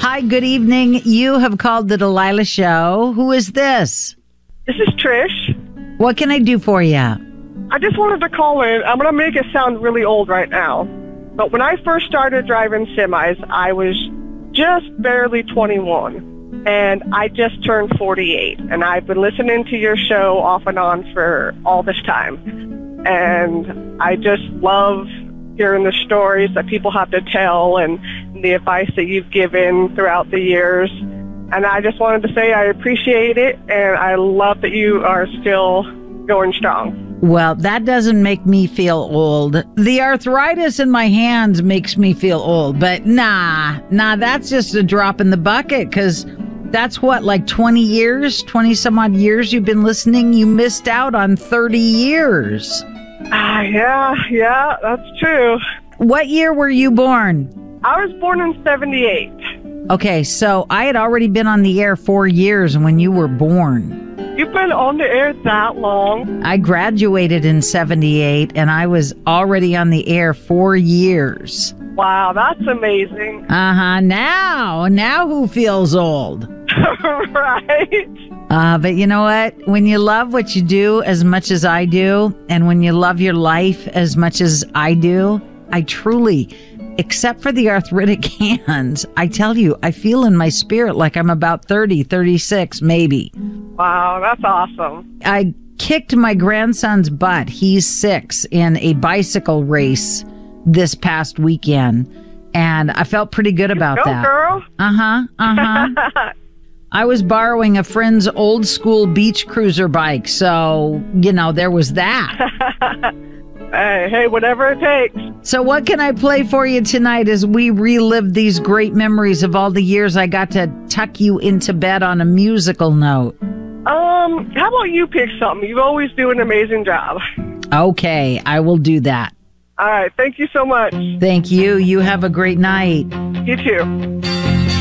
Hi, good evening. You have called the Delilah Show. Who is this? This is Trish. What can I do for you? I just wanted to call in. I'm going to make it sound really old right now. But when I first started driving semis, I was just barely 21. And I just turned 48. And I've been listening to your show off and on for all this time. And I just love hearing the stories that people have to tell and the advice that you've given throughout the years. And I just wanted to say I appreciate it, and I love that you are still going strong. Well, that doesn't make me feel old. The arthritis in my hands makes me feel old. But nah, that's just a drop in the bucket, because that's what, like 20 years, 20 some odd years you've been listening? You missed out on 30 years. Yeah, that's true. What year were you born? I was born in 78. Okay, so I had already been on the air 4 years when you were born. You've been on the air that long? I graduated in 78, and I was already on the air 4 years. Wow, that's amazing. Now who feels old? Right. But you know what? When you love what you do as much as I do, and when you love your life as much as I do, I truly, except for the arthritic hands, I tell you, I feel in my spirit like I'm about 30, 36, maybe. Wow, that's awesome. I kicked my grandson's butt. He's 6 in a bicycle race this past weekend, and I felt pretty good about that. Go, girl. I was borrowing a friend's old school beach cruiser bike, so, there was that. Hey, whatever it takes. So what can I play for you tonight as we relive these great memories of all the years I got to tuck you into bed on a musical note? How about you pick something? You always do an amazing job. Okay, I will do that. All right, thank you so much. Thank you. You have a great night. You too.